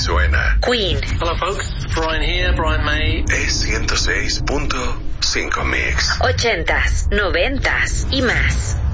suena. Queen. Hello folks, Brian here, Brian May. Es 106.5 Mix. 80s, 90s y más.